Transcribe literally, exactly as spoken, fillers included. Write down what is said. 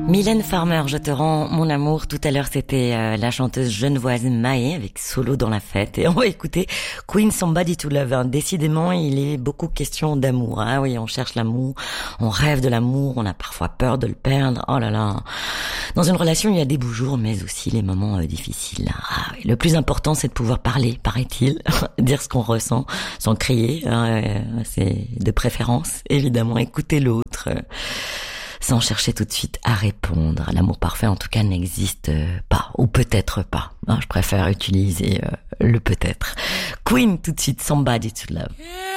Mylène Farmer, je te rends mon amour. Tout à l'heure, c'était euh, la chanteuse genevoise Maë avec Solo dans la fête. Et on va écouter Queen Somebody to Love. Hein. Décidément, il est beaucoup question d'amour. Ah oui, on cherche l'amour, on rêve de l'amour, on a parfois peur de le perdre. Oh là là. Dans une relation, il y a des beaux jours, mais aussi les moments euh, difficiles. Ah, oui. Le plus important, c'est de pouvoir parler, paraît-il, dire ce qu'on ressent, sans crier. Hein. C'est de préférence, évidemment, écouter l'autre. Euh, sans chercher tout de suite à répondre. L'amour parfait, en tout cas, n'existe pas, ou peut-être pas. Je préfère utiliser euh, le peut-être. Queen, tout de suite, Somebody to Love.